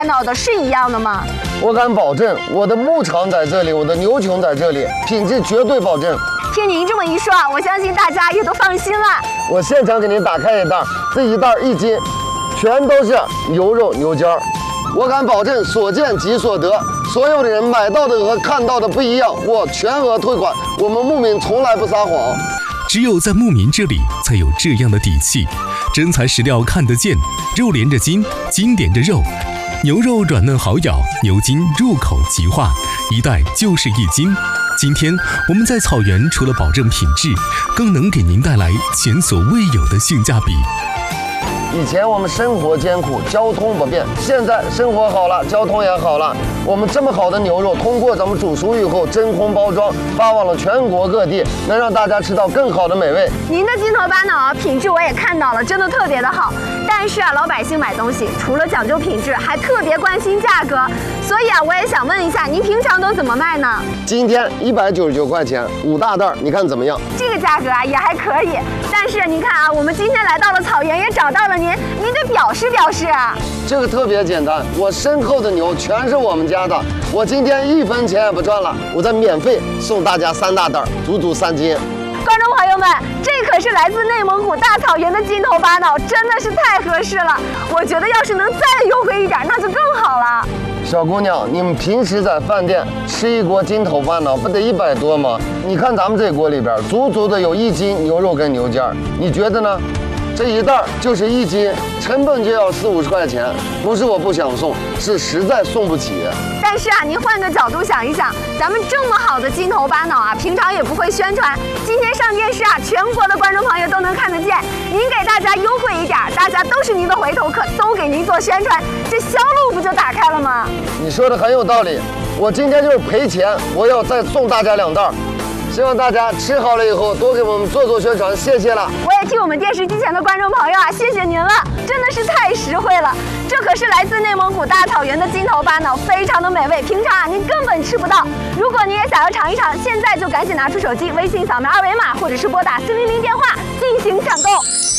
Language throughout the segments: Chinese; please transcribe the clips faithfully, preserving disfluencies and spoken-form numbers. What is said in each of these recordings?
脑的是一样的吗？ 我敢保证，我的牧场在这里，我的牛群在这里，品质绝对保证。 听您这么一说，我相信大家也都放心了。 我现场给您打开一袋，这一袋一斤，全都是牛肉牛筋儿。我敢保证，所见即所得，所有的人买到的和看到的不一样，我全额退款。我们牧民从来不撒谎。 只有在牧民这里才有这样的底气，真材实料看得见，肉连着筋，筋连着肉。牛肉软嫩好咬，牛筋入口即化，一袋就是一斤。今天我们在草原除了保证品质，更能给您带来前所未有的性价比。 以前我们生活艰苦，交通不便，现在生活好了，交通也好了。我们这么好的牛肉，通过咱们煮熟以后真空包装，发往了全国各地，能让大家吃到更好的美味。 您的筋头巴脑啊，品质我也看到了，真的特别的好。但是啊，老百姓买东西除了讲究品质，还特别关心价格。所以啊，我也想问一下，您平常都怎么卖呢？ 今天一百九十九块钱，五大袋，你看怎么样？ 这个价格啊也还可以。但是您看啊，我们今天来到了草原，也找到了您，您得表示表示啊。 这个特别简单，我身后的牛全是我们家的，我今天一分钱也不赚了，我再免费送大家三大袋，足足三斤。 观众朋友们，这可是来自内蒙古大草原的筋头巴脑，真的是太合适了。我觉得要是能再优惠一点，那就更好了。 小姑娘，你们平时在饭店吃一锅筋头巴脑，不得一百多吗？你看咱们这锅里边，足足的有一斤牛肉跟牛筋儿，你觉得呢？这一袋就是一斤，成本就要四五十块钱，不是我不想送，是实在送不起。 但是啊，您换个角度想一想，咱们这么好的筋头巴脑啊，平常也不会宣传，今天上电视啊，全国的观众朋友都能看得见。您给大家优惠一点，大家都是您的回头客，都给您做宣传，这销路不就打开了吗？ 你说的很有道理，我今天就是赔钱，我要再送大家两袋。希望大家吃好了以后多给我们做做宣传，谢谢了。 我也替我们电视机前的观众朋友啊，谢谢您了，真的是太实惠了。这可是来自内蒙古大草原的筋头巴脑，非常的美味，平常啊您根本吃不到。如果你也想要尝一尝，现在就赶紧拿出手机，微信扫描二维码，或者是拨打四零零电话进行抢购。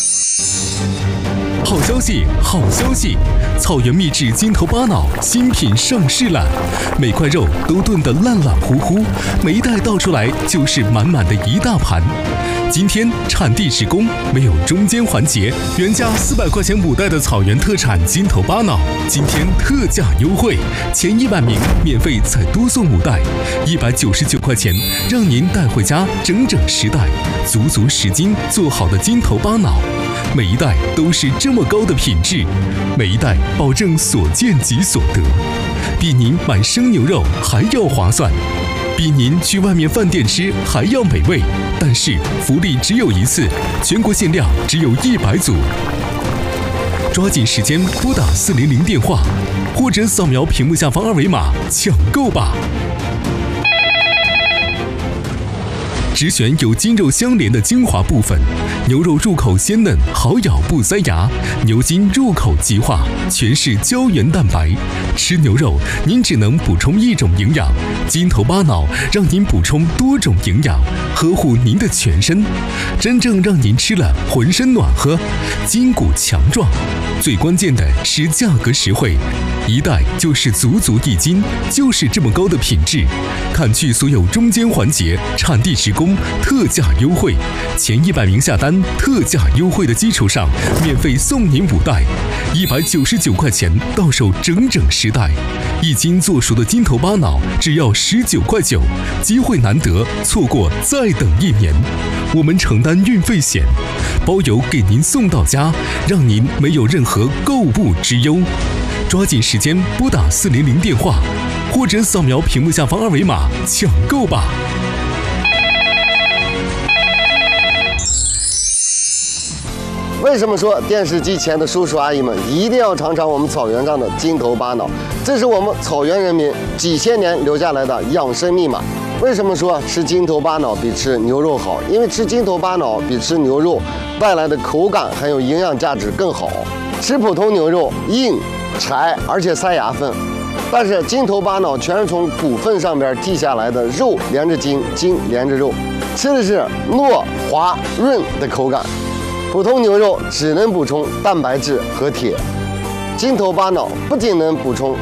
好消息，好消息！草原秘制筋头巴脑新品上市了，每块肉都炖得烂烂乎乎，每一袋倒出来就是满满的一大盘。今天产地直供，没有中间环节，原价四百块钱五袋的草原特产筋头巴脑，今天特价优惠，前一百名免费再多送五袋，一百九十九块钱，让您带回家整整十袋，足足十斤做好的筋头巴脑。每一袋都是这么高的品质，每一袋保证所见即所得，比您买生牛肉还要划算，比您去外面饭店吃还要美味。但是福利只有一次，全国限量只有一百组，抓紧时间拨打四零零电话，或者扫描屏幕下方二维码抢购吧。只选有筋肉相连的精华部分，牛肉入口鲜嫩，好咬不塞牙；牛筋入口即化，全是胶原蛋白。吃牛肉，您只能补充一种营养，筋头巴脑让您补充多种营养，呵护您的全身，真正让您吃了浑身暖和，筋骨强壮。最关键的是价格实惠，一袋就是足足一斤，就是这么高的品质。砍去所有中间环节，产地直供，特价优惠，前一百名下单，特价优惠的基础上，免费送您五袋，一百九十九块钱到手整整十袋，一斤做熟的筋头巴脑只要十九块九，机会难得，错过再等一年。我们承担运费险，包邮给您送到家，让您没有任何购物之忧。抓紧时间拨打四零零电话，或者扫描屏幕下方二维码抢购吧。 为什么说电视机前的叔叔阿姨们一定要尝尝我们草原上的筋头巴脑？这是我们草原人民几千年留下来的养生密码。为什么说吃筋头巴脑比吃牛肉好？因为吃筋头巴脑比吃牛肉带来的口感还有营养价值更好。吃普通牛肉硬柴，而且塞牙缝，但是筋头巴脑全是从骨缝上边剔下来的，肉连着筋，筋连着肉，吃的是糯滑润的口感。普通牛肉只能补充蛋白质和铁， 金头巴脑不仅能补充